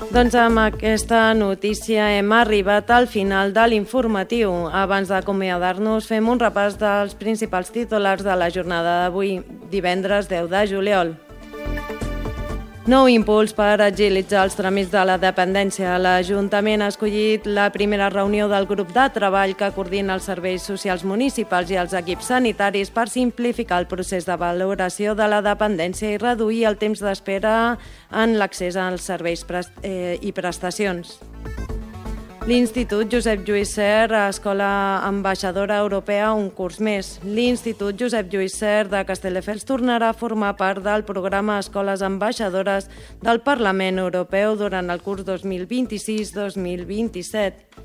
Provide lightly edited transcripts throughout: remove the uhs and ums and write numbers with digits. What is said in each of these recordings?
Doncs amb aquesta notícia hem arribat al final de l'informatiu. Abans d'acomiadar-nos, fem un repàs dels principals titulars de la jornada d'avui, divendres 10 de juliol. Nou impuls per agilitzar els tràmits de la dependència. L'Ajuntament ha escollit la primera reunió del grup de treball que coordina els serveis socials municipals i els equips sanitaris per simplificar el procés de valoració de la dependència i reduir el temps d'espera en l'accés als serveis i prestacions. L'Institut Josep Lluís Sert, Escola Ambaixadora Europea, un curs més. L'Institut Josep Lluís Sert de Castelldefels tornarà a formar part del programa Escoles Ambaixadores del Parlament Europeu durant el curs 2026-2027.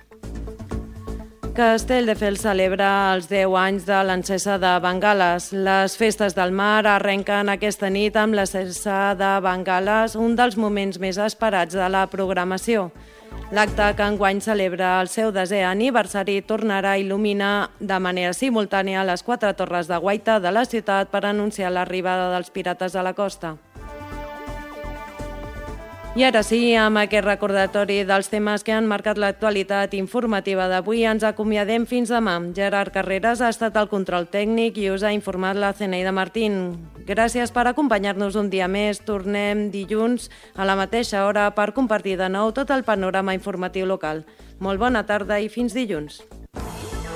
Castelldefels celebra els 10 anys de l'encesa de bengales. Les festes del mar arrenquen aquesta nit amb l'encesa de bengales, un dels moments més esperats de la programació. L'acte que enguany celebra el seu 10è aniversari tornarà a il·luminar de manera simultània les 4 torres de guaita de la ciutat per anunciar l'arribada dels pirates a la costa. I ara sí, amb aquest recordatori dels temes que han marcat l'actualitat informativa d'avui, ens acomiadem fins demà. Gerard Carreras ha estat al control tècnic i us ha informat la Zeneida Martín. Gràcies per acompanyar-nos un dia més. Tornem dilluns a la mateixa hora per compartir de nou tot el panorama informatiu local. Molt bona tarda i fins dilluns.